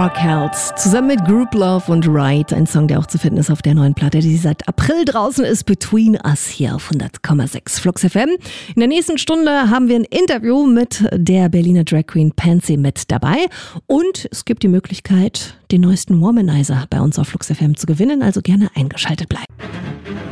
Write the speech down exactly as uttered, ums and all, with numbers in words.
Dark-Hells zusammen mit Group Love und Ride, ein Song, der auch zu finden ist auf der neuen Platte, die seit April draußen ist, Between Us hier auf hundert Komma sechs Flux F M. In der nächsten Stunde haben wir ein Interview mit der Berliner Drag Queen Pansy mit dabei und es gibt die Möglichkeit, den neuesten Womanizer bei uns auf Flux F M zu gewinnen, also gerne eingeschaltet bleiben.